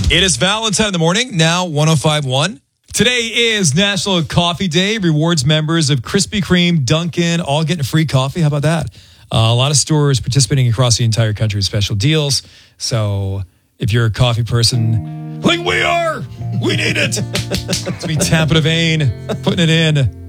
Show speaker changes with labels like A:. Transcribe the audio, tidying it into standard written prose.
A: It is Valentine in the morning, now 105.1. Today is National Coffee Day. Rewards members of Krispy Kreme, Dunkin', all getting free coffee. How about that? A lot of stores participating across the entire country with special deals. So if you're a coffee person, like we are, we need it. To be Tampa Devane, putting it in.